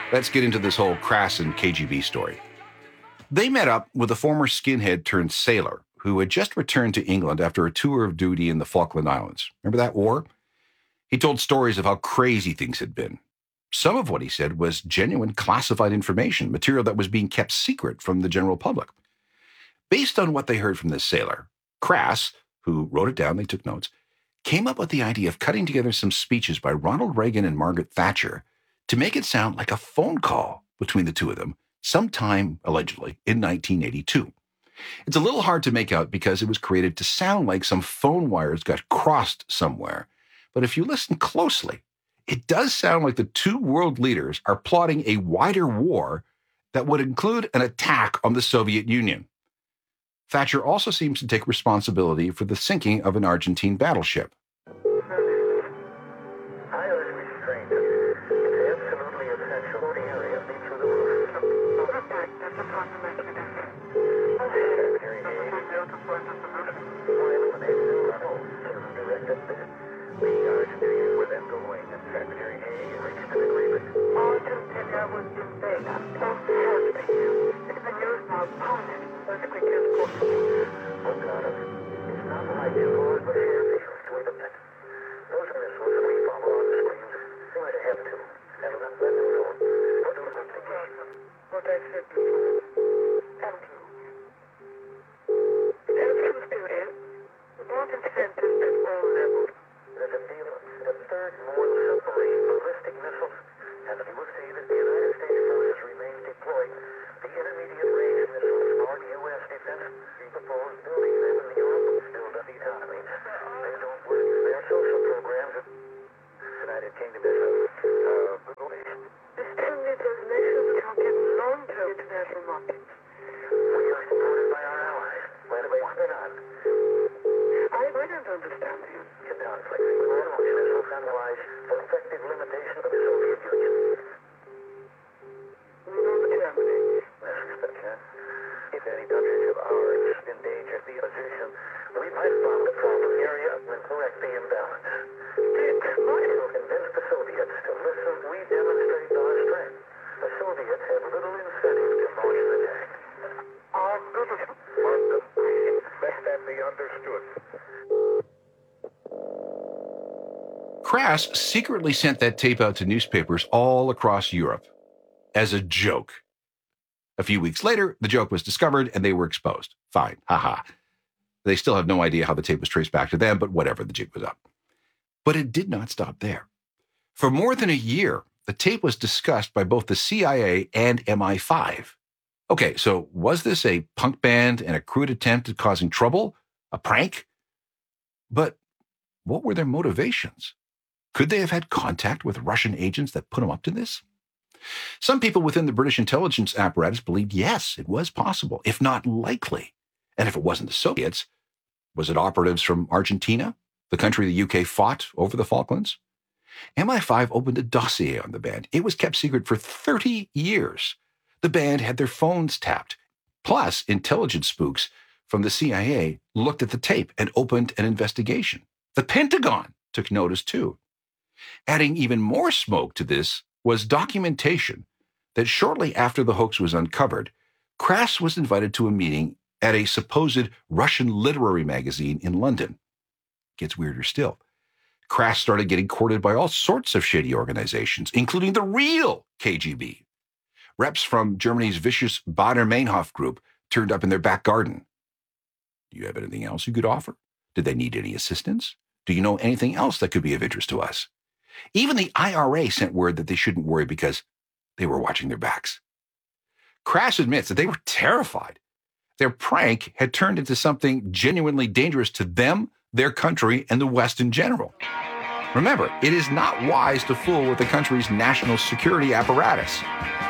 Let's get into this whole Crass and KGB story. They met up with a former skinhead turned sailor who had just returned to England after a tour of duty in the Falkland Islands. Remember that war? He told stories of how crazy things had been. Some of what he said was genuine classified information, material that was being kept secret from the general public. Based on what they heard from this sailor, Crass, who wrote it down, they took notes, came up with the idea of cutting together some speeches by Ronald Reagan and Margaret Thatcher to make it sound like a phone call between the two of them sometime, allegedly, in 1982. It's a little hard to make out because it was created to sound like some phone wires got crossed somewhere. But if you listen closely, it does sound like the two world leaders are plotting a wider war that would include an attack on the Soviet Union. Thatcher also seems to take responsibility for the sinking of an Argentine battleship. Crass secretly sent that tape out to newspapers all across Europe as a joke. A few weeks later, the joke was discovered and they were exposed. Fine, haha. They still have no idea how the tape was traced back to them, but whatever, the jig was up. But it did not stop there. For more than a year, the tape was discussed by both the CIA and MI5. Okay, so was this a punk band and a crude attempt at causing trouble? A prank? But what were their motivations? Could they have had contact with Russian agents that put them up to this? Some people within the British intelligence apparatus believed, yes, it was possible, if not likely. And if it wasn't the Soviets, was it operatives from Argentina, the country the UK fought over the Falklands? MI5 opened a dossier on the band. It was kept secret for 30 years. The band had their phones tapped. Plus, intelligence spooks from the CIA looked at the tape and opened an investigation. The Pentagon took notice too. Adding even more smoke to this was documentation that shortly after the hoax was uncovered, Crass was invited to a meeting at a supposed Russian literary magazine in London. Gets weirder still. Crass started getting courted by all sorts of shady organizations, including the real KGB. Reps from Germany's vicious Baader-Meinhof group turned up in their back garden. Do you have anything else you could offer? Did they need any assistance? Do you know anything else that could be of interest to us? Even the IRA sent word that they shouldn't worry because they were watching their backs. Crass admits that they were terrified. Their prank had turned into something genuinely dangerous to them, their country, and the West in general. Remember, it is not wise to fool with the country's national security apparatus.